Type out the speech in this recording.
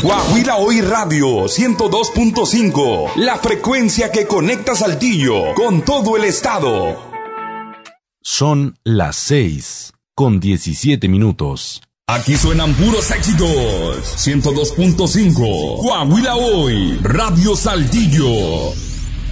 Coahuila Hoy Radio 102.5, la frecuencia que conecta Saltillo con todo el estado. Son las 6:17. Aquí suenan puros éxitos. 102.5, Coahuila Hoy Radio Saltillo.